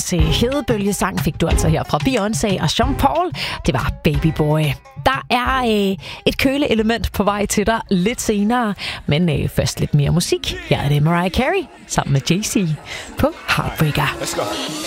hedebølgesang fik du altså her fra Beyoncé og Sean Paul. Det var Baby Boy. Der er et køleelement på vej til dig lidt senere, men først lidt mere musik. Her er det Mariah Carey sammen med Jay-Z på Heartbreaker. Let's go.